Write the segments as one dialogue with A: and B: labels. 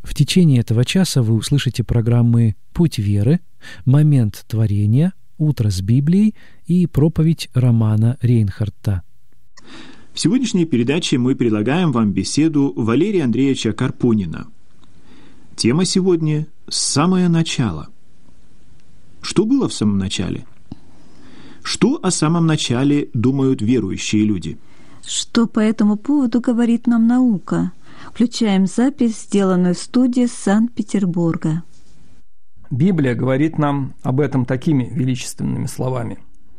A: В течение этого часа вы услышите программы «Путь веры», «Момент творения», «Утро с Библией» и проповедь Романа Рейнхарта.
B: В сегодняшней передаче мы предлагаем вам беседу Валерия Андреевича Карпунина. Тема сегодня «С самого начала». Что было в самом начале? Что о самом начале думают верующие люди?
C: Что по этому поводу говорит нам наука? Включаем запись, сделанную в студии Санкт-Петербурга.
D: Библия говорит нам об этом такими величественными словами.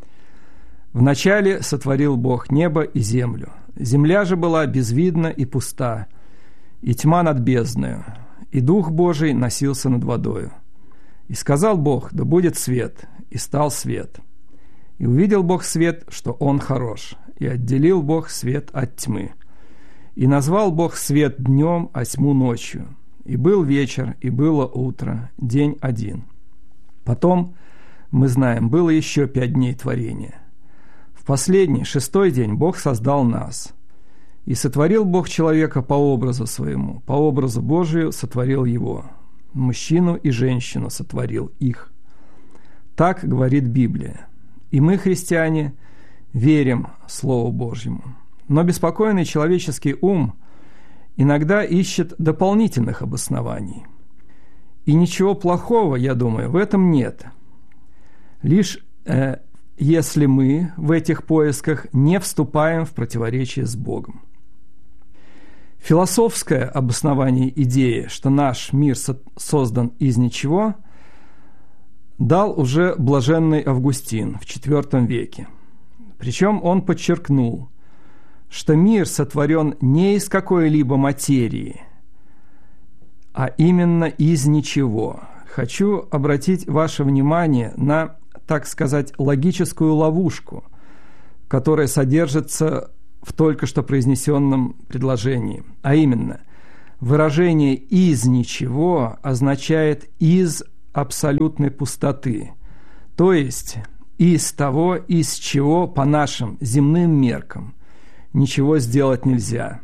D: «Вначале сотворил Бог небо и землю. Земля же была безвидна и пуста, и тьма над бездною, и Дух Божий носился над водою. И сказал Бог: да будет свет, и стал свет. И увидел Бог свет, что он хорош, и отделил Бог свет от тьмы. И назвал Бог свет днем, а тьму ночью. И был вечер, и было утро, день один. Потом, мы знаем, было еще 5 дней творения. В последний, 6-й день Бог создал нас. И сотворил Бог человека по образу своему, по образу Божию сотворил его. Мужчину и женщину сотворил их». Так говорит Библия. И мы, христиане, верим Слову Божьему. Но беспокойный человеческий ум иногда ищет дополнительных обоснований. И ничего плохого, я думаю, в этом нет. Лишь если мы в этих поисках не вступаем в противоречие с Богом. Философское обоснование идеи, что наш мир создан из ничего, дал уже блаженный Августин в IV веке. Причем он подчеркнул, что мир сотворен не из какой-либо материи, а именно из ничего. Хочу обратить ваше внимание на, так сказать, логическую ловушку, которая содержится в только что произнесенном предложении. А именно, выражение «из ничего» означает «из абсолютной пустоты», то есть из того, из чего по нашим земным меркам ничего сделать нельзя.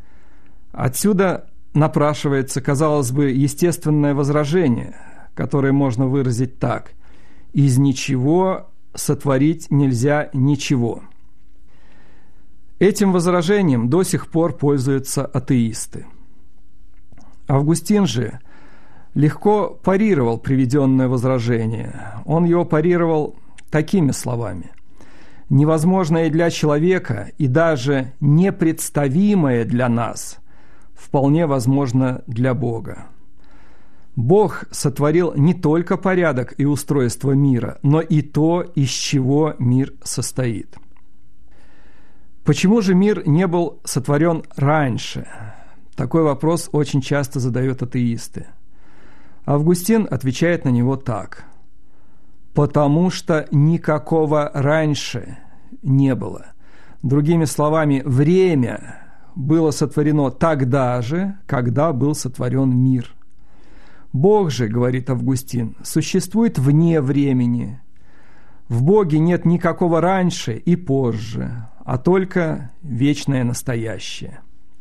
D: Отсюда напрашивается, казалось бы, естественное возражение, которое можно выразить так: из ничего сотворить нельзя ничего. Этим возражением до сих пор пользуются атеисты. Августин же легко парировал приведенное возражение. Он его парировал такими словами: «Невозможное для человека и даже непредставимое для нас вполне возможно для Бога. Бог сотворил не только порядок и устройство мира, но и то, из чего мир состоит». Почему же мир не был сотворен раньше? Такой вопрос очень часто задают атеисты. Августин отвечает на него так: «Потому что никакого раньше не было». Другими словами, время было сотворено тогда же, когда был сотворен мир. Бог же, говорит Августин, существует вне времени. В Боге нет никакого раньше и позже, а только вечное настоящее.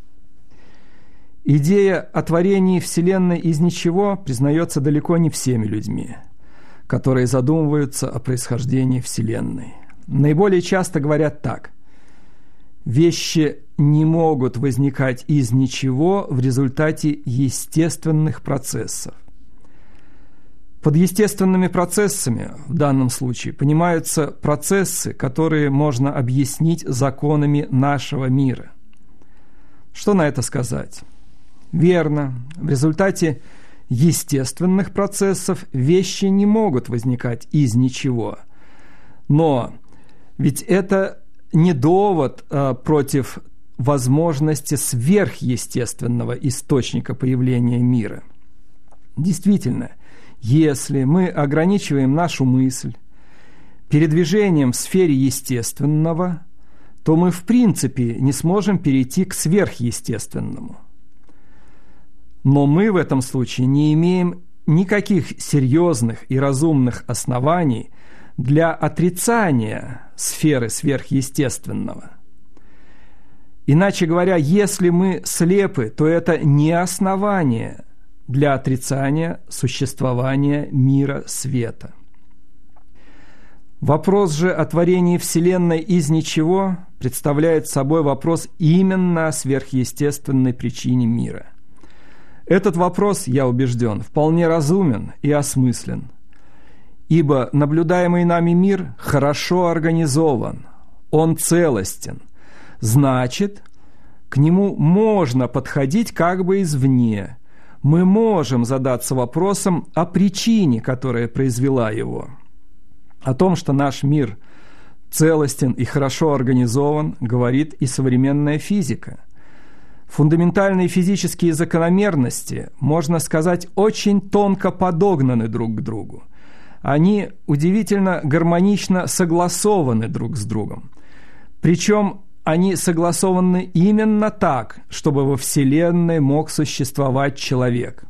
D: Идея о творении Вселенной из ничего признается далеко не всеми людьми, которые задумываются о происхождении Вселенной. Наиболее часто говорят так: вещи не могут возникать из ничего в результате естественных процессов. Под естественными процессами в данном случае понимаются процессы, которые можно объяснить законами нашего мира. Что на это сказать? Верно, в результате естественных процессов вещи не могут возникать из ничего. Но ведь это не довод против возможности сверхъестественного источника появления мира. Действительно, если мы ограничиваем нашу мысль передвижением в сфере естественного, то мы в принципе не сможем перейти к сверхъестественному. Но мы в этом случае не имеем никаких серьезных и разумных оснований для отрицания сферы сверхъестественного. Иначе говоря, если мы слепы, то это не основание для отрицания существования мира света. Вопрос же о творении Вселенной из ничего представляет собой вопрос именно о сверхъестественной причине мира. Этот вопрос, я убежден, вполне разумен и осмыслен, ибо наблюдаемый нами мир хорошо организован, он целостен, значит, к нему можно подходить как бы извне. Мы можем задаться вопросом о причине, которая произвела его. О том, что наш мир целостен и хорошо организован, говорит и современная физика. Фундаментальные физические закономерности, можно сказать, очень тонко подогнаны друг к другу. Они удивительно гармонично согласованы друг с другом. Причем они согласованы именно так, чтобы во Вселенной мог существовать человек.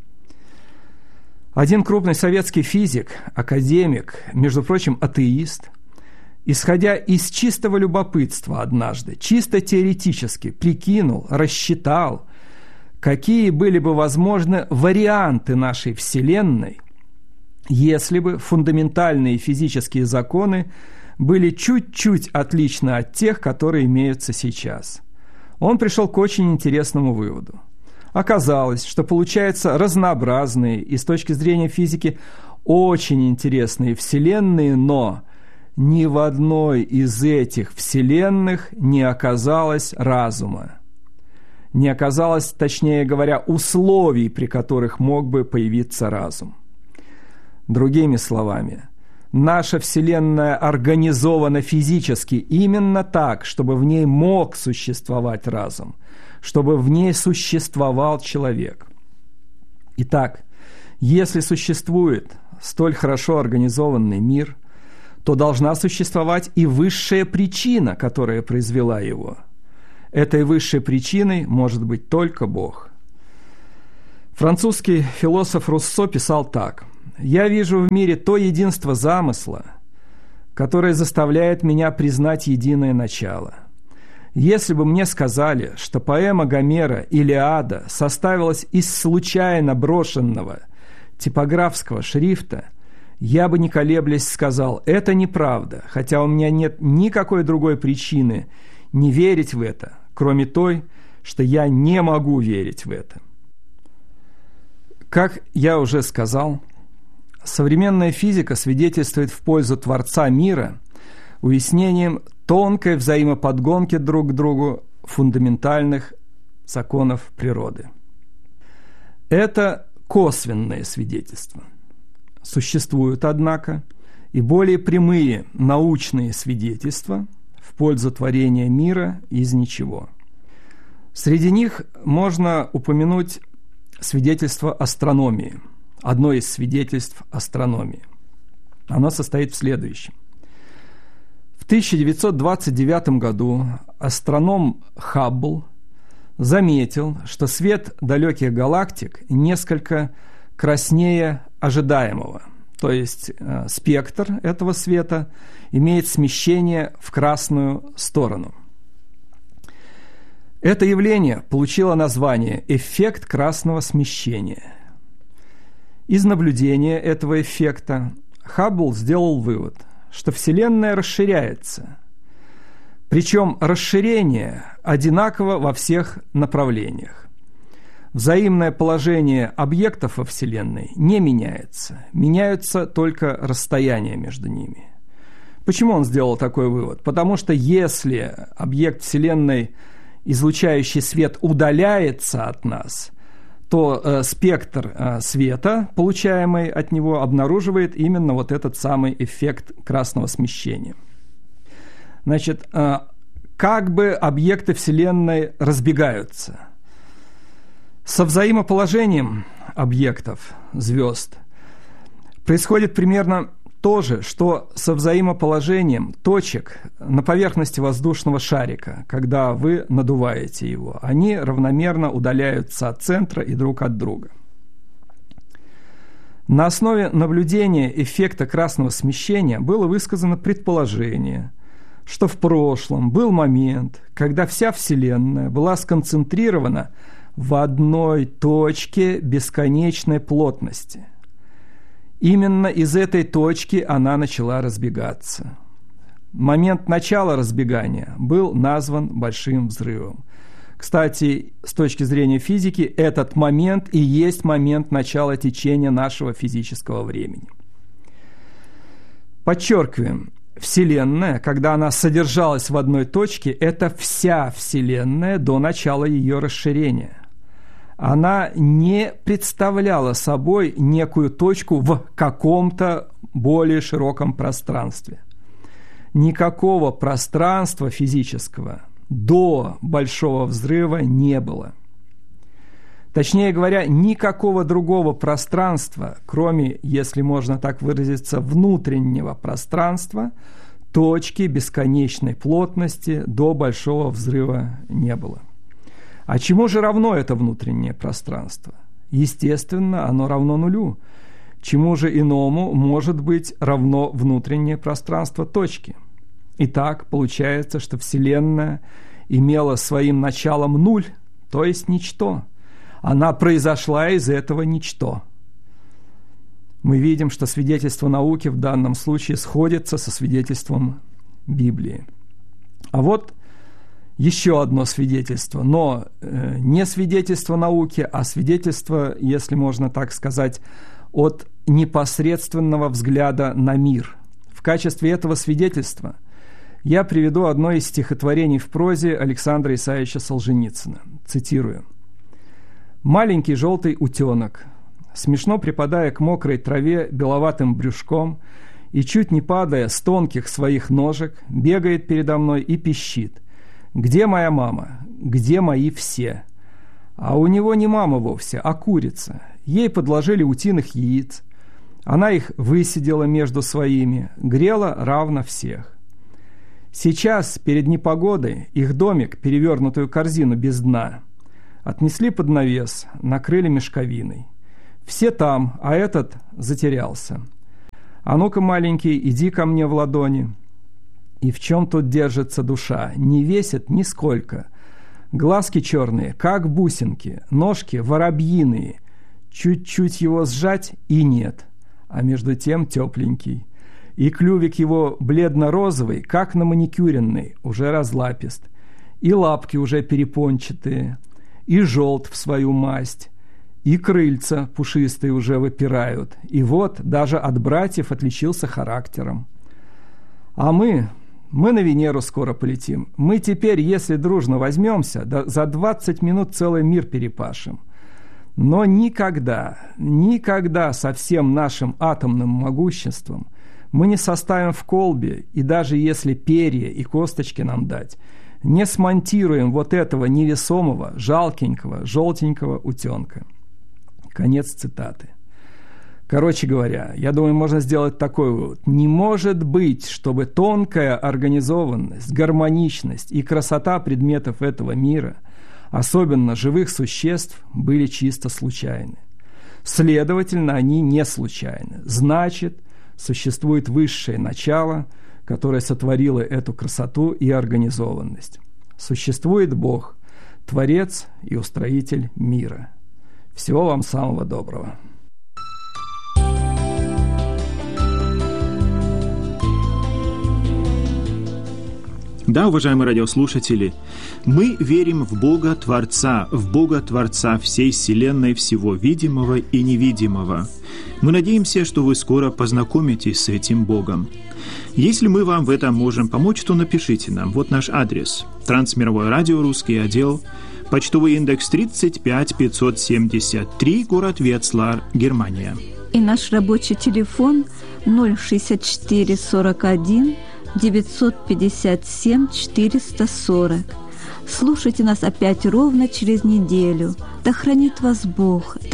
D: Один крупный советский физик, академик, между прочим, атеист, исходя из чистого любопытства однажды, чисто теоретически прикинул, рассчитал, какие были бы возможны варианты нашей Вселенной, если бы фундаментальные физические законы были чуть-чуть отличны от тех, которые имеются сейчас. Он пришел к очень интересному выводу. Оказалось, что получаются разнообразные и с точки зрения физики очень интересные вселенные, но ни в одной из этих вселенных не оказалось разума. Не оказалось, точнее говоря, условий, при которых мог бы появиться разум. Другими словами, наша Вселенная организована физически именно так, чтобы в ней мог существовать разум, чтобы в ней существовал человек. Итак, если существует столь хорошо организованный мир, то должна существовать и высшая причина, которая произвела его. Этой высшей причиной может быть только Бог. Французский философ Руссо писал так: «Я вижу в мире то единство замысла, которое заставляет меня признать единое начало. Если бы мне сказали, что поэма Гомера «Илиада» составилась из случайно брошенного типографского шрифта, я бы, не колеблясь, сказал: это неправда, хотя у меня нет никакой другой причины не верить в это, кроме той, что я не могу верить в это». Как я уже сказал, современная физика свидетельствует в пользу Творца мира уяснением тонкой взаимоподгонки друг к другу фундаментальных законов природы. Это косвенное свидетельство. Существуют, однако, и более прямые научные свидетельства в пользу творения мира из ничего. Среди них можно упомянуть свидетельство астрономии, одно из свидетельств астрономии. Оно состоит в следующем. В 1929 году астроном Хаббл заметил, что свет далеких галактик несколько краснее ожидаемого, то есть спектр этого света имеет смещение в красную сторону. Это явление получило название «эффект красного смещения». Из наблюдения этого эффекта Хаббл сделал вывод, что Вселенная расширяется. Причем расширение одинаково во всех направлениях. Взаимное положение объектов во Вселенной не меняется. Меняются только расстояния между ними. Почему он сделал такой вывод? Потому что если объект Вселенной, излучающий свет, удаляется от нас, то спектр света, получаемый от него, обнаруживает именно вот этот самый эффект красного смещения. Значит, как бы объекты Вселенной разбегаются. Со взаимоположением объектов, звезд, происходит примерно то же, что со взаимоположением точек на поверхности воздушного шарика, когда вы надуваете его. Они равномерно удаляются от центра и друг от друга. На основе наблюдения эффекта красного смещения было высказано предположение, что в прошлом был момент, когда вся Вселенная была сконцентрирована в одной точке бесконечной плотности. Именно из этой точки она начала разбегаться. Момент начала разбегания был назван Большим взрывом. Кстати, с точки зрения физики, этот момент и есть момент начала течения нашего физического времени. Подчеркиваем, Вселенная, когда она содержалась в одной точке, это вся Вселенная до начала ее расширения. Она не представляла собой некую точку в каком-то более широком пространстве. Никакого пространства физического до Большого взрыва не было. Точнее говоря, никакого другого пространства, кроме, если можно так выразиться, внутреннего пространства, точки бесконечной плотности до Большого взрыва не было. А чему же равно это внутреннее пространство? Естественно, оно равно нулю. Чему же иному может быть равно внутреннее пространство точки? Итак, получается, что Вселенная имела своим началом нуль, то есть ничто. Она произошла из этого ничто. Мы видим, что свидетельство науки в данном случае сходится со свидетельством Библии. А вот еще одно свидетельство, но не свидетельство науки, а свидетельство, если можно так сказать, от непосредственного взгляда на мир. В качестве этого свидетельства я приведу одно из стихотворений в прозе Александра Исаевича Солженицына. Цитирую. «Маленький желтый утенок, смешно припадая к мокрой траве беловатым брюшком и, чуть не падая с тонких своих ножек, бегает передо мной и пищит. Где моя мама? Где мои все? А у него не мама вовсе, а курица. Ей подложили утиных яиц. Она их высидела между своими, грела равно всех. Сейчас, перед непогодой, их домик, перевернутую корзину без дна, отнесли под навес, накрыли мешковиной. Все там, а этот затерялся. А ну-ка, маленький, иди ко мне в ладони. И в чем тут держится душа? Не весит нисколько. Глазки черные, как бусинки, ножки воробьиные. Чуть-чуть его сжать и нет, а между тем тепленький. И клювик его бледно-розовый, как на маникюренный, уже разлапист. И лапки уже перепончатые, и желт в свою масть, и крыльца пушистые уже выпирают. И вот даже от братьев отличился характером. А мы на Венеру скоро полетим. Мы теперь, если дружно возьмемся, за 20 минут целый мир перепашем. Но никогда со всем нашим атомным могуществом мы не составим в колбе, и даже если перья и косточки нам дать, не смонтируем вот этого невесомого, жалкенького, желтенького утенка». Конец цитаты. Короче говоря, я думаю, можно сделать такой вывод. Не может быть, чтобы тонкая организованность, гармоничность и красота предметов этого мира, особенно живых существ, были чисто случайны. Следовательно, они не случайны. Значит, существует высшее начало, которое сотворило эту красоту и организованность. Существует Бог, Творец и Устроитель мира. Всего вам самого доброго.
B: Да, уважаемые радиослушатели, мы верим в Бога Творца всей Вселенной, всего видимого и невидимого. Мы надеемся, что вы скоро познакомитесь с этим Богом. Если мы вам в этом можем помочь, то напишите нам. Вот наш адрес. Трансмировое радио, русский отдел, почтовый индекс 35573, город Ветслар, Германия.
C: И наш рабочий телефон 064 41 957 440. Слушайте нас опять ровно через неделю. Да хранит вас Бог.